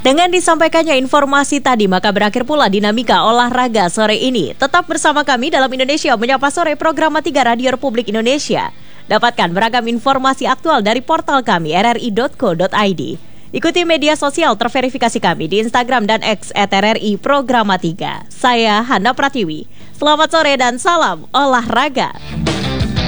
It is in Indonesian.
Dengan disampaikannya informasi tadi, maka berakhir pula dinamika olahraga sore ini. Tetap bersama kami dalam Indonesia Menyapa Sore, program 3 Radio Republik Indonesia. Dapatkan beragam informasi aktual dari portal kami rri.co.id. Ikuti media sosial terverifikasi kami di Instagram dan X @RRI Programa 3. Saya Hana Pratiwi. Selamat sore dan salam olahraga.